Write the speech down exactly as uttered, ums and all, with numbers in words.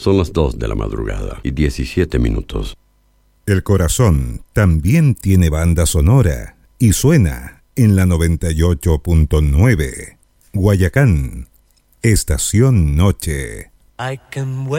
Son las dos de la madrugada y diecisiete minutos. El corazón también tiene banda sonora y suena en la noventa y ocho punto nueve. Guayacán, Estación Noche. I can wait.